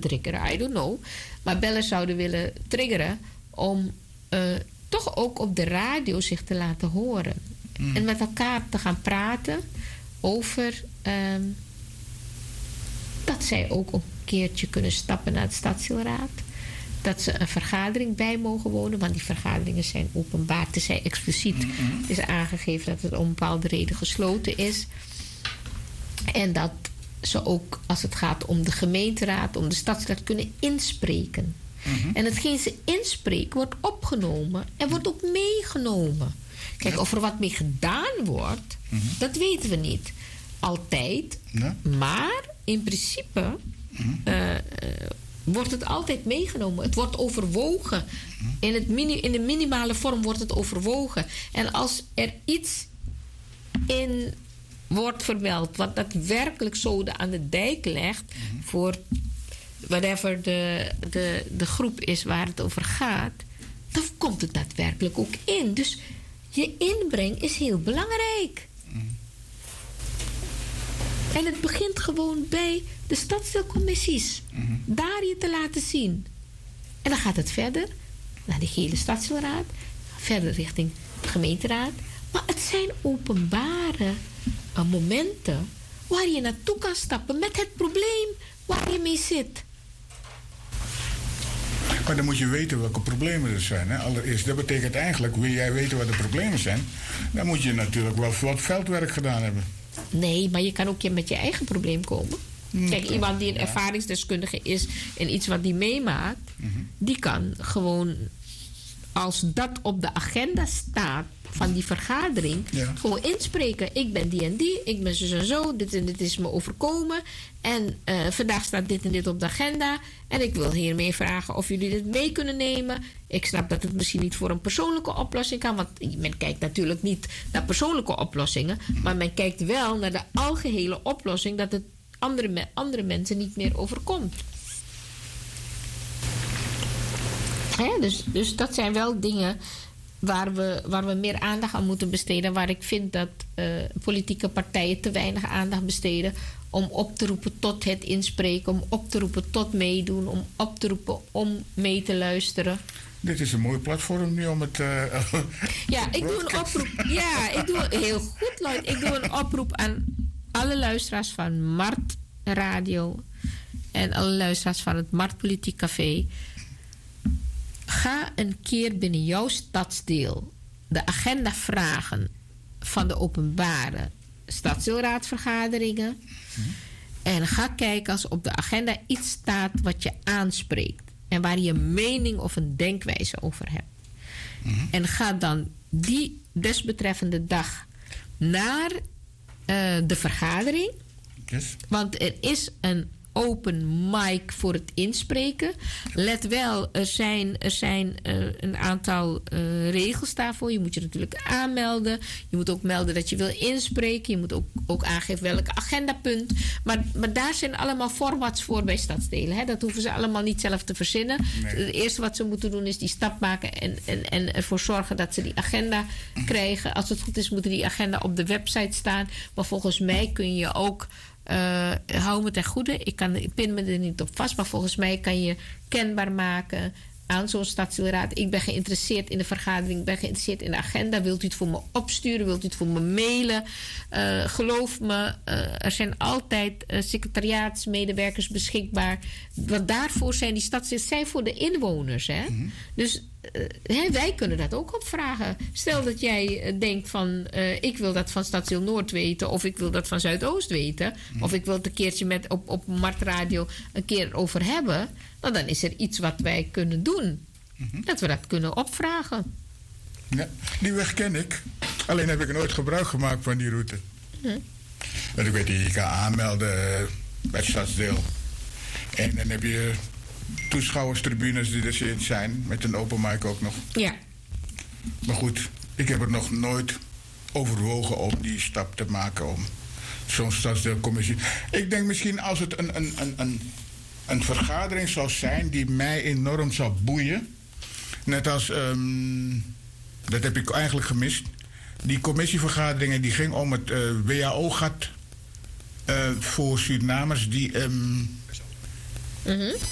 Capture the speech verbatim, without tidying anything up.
triggeren, I don't know. Maar bellers zouden willen triggeren om uh, toch ook op de radio zich te laten horen. Mm. En met elkaar te gaan praten over um, dat zij ook een keertje kunnen stappen naar het stadsdeelraad. Dat ze een vergadering bij mogen wonen, want die vergaderingen zijn openbaar. Tenzij expliciet mm-hmm. is aangegeven dat het om een bepaalde reden gesloten is. En dat ze ook, als het gaat om de gemeenteraad, om de stadsraad, kunnen inspreken. Mm-hmm. En hetgeen ze inspreken wordt opgenomen en wordt ook meegenomen. Kijk, of er wat mee gedaan wordt, mm-hmm. dat weten we niet. Altijd. Ja. Maar in principe mm-hmm. uh, uh, wordt het altijd meegenomen. Het wordt overwogen. Mm-hmm. In, het mini, in de minimale vorm wordt het overwogen. En als er iets in wordt vermeld wat daadwerkelijk zoden aan de dijk legt, mm-hmm. voor whatever de, de, de groep is waar het over gaat, dan komt het daadwerkelijk ook in. Dus je inbreng is heel belangrijk. Mm. En het begint gewoon bij de stadsdeelcommissies. Mm-hmm. Daar je te laten zien. En dan gaat het verder naar de hele stadsdeelraad, verder richting de gemeenteraad. Maar het zijn openbare uh, momenten waar je naartoe kan stappen met het probleem waar je mee zit. Maar dan moet je weten welke problemen er zijn. Hè? Allereerst, dat betekent eigenlijk, wil jij weten wat de problemen zijn, dan moet je natuurlijk wel wat veldwerk gedaan hebben. Nee, maar je kan ook met je eigen probleem komen. Mm, Kijk, toch, iemand die een ja. ervaringsdeskundige is en iets wat die meemaakt, mm-hmm. die kan gewoon, als dat op de agenda staat van die vergadering, ja. gewoon inspreken. Ik ben die en die, ik ben zo en zo, dit en dit is me overkomen. En uh, vandaag staat dit en dit op de agenda. En ik wil hiermee vragen of jullie dit mee kunnen nemen. Ik snap dat het misschien niet voor een persoonlijke oplossing kan. Want men kijkt natuurlijk niet naar persoonlijke oplossingen. Maar men kijkt wel naar de algehele oplossing, dat het andere, me- andere mensen niet meer overkomt. Hè? Dus, dus dat zijn wel dingen waar we, waar we meer aandacht aan moeten besteden. Waar ik vind dat uh, politieke partijen te weinig aandacht besteden. Om op te roepen tot het inspreken. Om op te roepen tot meedoen. Om op te roepen om mee te luisteren. Dit is een mooi platform nu om het... Uh, ja, ik doe een oproep. Ja, ik doe heel goed, Lloyd. Ik doe een oproep aan alle luisteraars van Mart Radio. En alle luisteraars van het Mart Politiek Café. Ga een keer binnen jouw stadsdeel de agenda vragen van de openbare stadsdeelraadvergaderingen. Mm-hmm. En ga kijken als op de agenda iets staat wat je aanspreekt. En waar je een mening of een denkwijze over hebt. Mm-hmm. En ga dan die desbetreffende dag naar uh, de vergadering. Yes. Want er is een open mic voor het inspreken. Let wel, er zijn, er zijn uh, een aantal uh, regels daarvoor. Je moet je natuurlijk aanmelden. Je moet ook melden dat je wil inspreken. Je moet ook, ook aangeven welk agendapunt. Maar, maar daar zijn allemaal formats voor bij stadsdelen. Hè? Dat hoeven ze allemaal niet zelf te verzinnen. Nee. Het eerste wat ze moeten doen is die stap maken en, en, en ervoor zorgen dat ze die agenda krijgen. Als het goed is, moet die agenda op de website staan. Maar volgens mij kun je ook Uh, hou me ten goede. Ik, kan, ik pin me er niet op vast. Maar volgens mij kan je kenbaar maken aan zo'n stadsdeelraad. Ik ben geïnteresseerd in de vergadering. Ik ben geïnteresseerd in de agenda. Wilt u het voor me opsturen? Wilt u het voor me mailen? Uh, geloof me, uh, er zijn altijd uh, secretariaatsmedewerkers beschikbaar. Want daarvoor zijn die stadsdeelraad zijn voor de inwoners. Hè? Mm-hmm. Dus uh, hè, wij kunnen dat ook opvragen. Stel dat jij uh, denkt van uh, ik wil dat van Stadsdeel Noord weten, of ik wil dat van Zuidoost weten, mm-hmm. of ik wil het een keertje met op, op Mart Radio een keer over hebben. Nou, dan is er iets wat wij kunnen doen. Mm-hmm. Dat we dat kunnen opvragen. Ja, die weg ken ik. Alleen heb ik nooit gebruik gemaakt van die route. Mm-hmm. Want ik weet niet, je kan aanmelden bij het stadsdeel. En dan heb je toeschouwerstribunes die er zijn, met een open mic ook nog. Ja. Maar goed, ik heb het nog nooit overwogen om die stap te maken om zo'n stadsdeelcommissie. Ik denk misschien als het een, een, een, een, een vergadering zou zijn die mij enorm zou boeien. Net als, um, dat heb ik eigenlijk gemist. Die commissievergaderingen die ging om het uh, W H O-gat uh, voor Surinamers die... Um, mm-hmm.